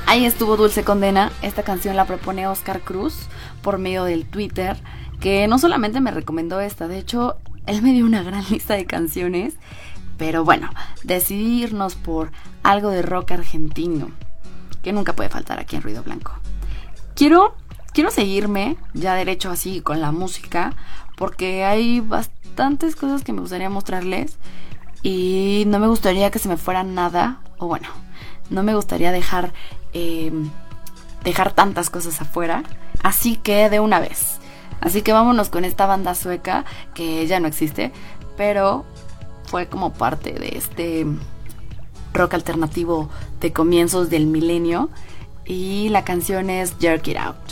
Ahí estuvo Dulce Condena. Esta canción la propone Oscar Cruz por medio del Twitter, que no solamente me recomendó esta, de hecho, él me dio una gran lista de canciones. Pero bueno, decidí irnos por algo de rock argentino, que nunca puede faltar aquí en Ruido Blanco. Quiero seguirme ya derecho así con la música, porque hay bastantes cosas que me gustaría mostrarles y no me gustaría que se me fuera nada, o bueno, no me gustaría dejar tantas cosas afuera, así que de una vez. Así que vámonos con esta banda sueca que ya no existe, pero fue como parte de este rock alternativo de comienzos del milenio, y la canción es Jerk It Out.